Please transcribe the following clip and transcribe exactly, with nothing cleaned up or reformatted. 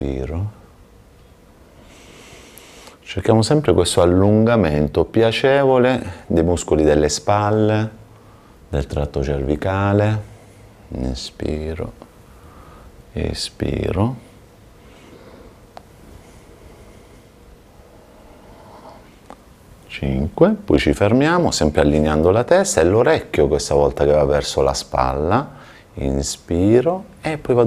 Inspiro. Cerchiamo sempre questo allungamento piacevole dei muscoli delle spalle, del tratto cervicale. Inspiro, espiro. cinque, poi ci fermiamo, sempre allineando la testa e l'orecchio questa volta che va verso la spalla. Inspiro e poi vado